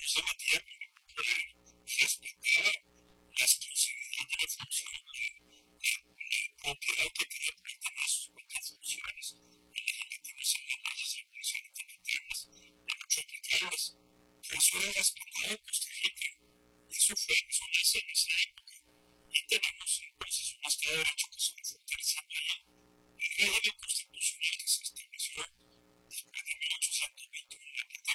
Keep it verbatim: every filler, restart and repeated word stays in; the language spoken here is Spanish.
se metía con respetaba la exclusividad de la función, la propiedad que quería pertenecer a sus propias funciones. El legislativo son las leyes absolutamente internas de mucho aplicables. Pero eso era respetado en Costa Rica. Eso fue, eso nace en esa época. Y tenemos un proceso, un Estado de Derecho que se fue fortaleciendo allá. El régimen